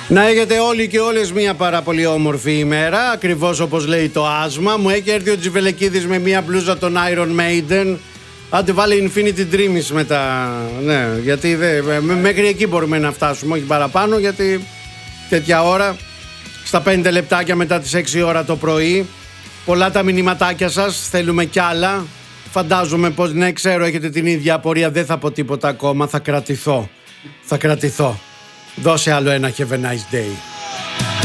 Να έχετε όλοι και όλες μια πάρα πολύ όμορφη ημέρα. Ακριβώς όπως λέει το άσμα. Μου έχει έρθει ο Τζιβελεκίδης με μια μπλούζα των Iron Maiden. Άντε βάλε Infinity Dreams μετά. Ναι, γιατί μέχρι εκεί μπορούμε να φτάσουμε, όχι παραπάνω, γιατί τέτοια ώρα, στα 5 λεπτάκια μετά τις 6 ώρα το πρωί. Πολλά τα μηνυματάκια σας, θέλουμε κι άλλα. Φαντάζομαι πως, ναι, ξέρω, έχετε την ίδια απορία. Δεν θα πω τίποτα ακόμα, θα κρατηθώ. Δώσε άλλο ένα Have a nice day.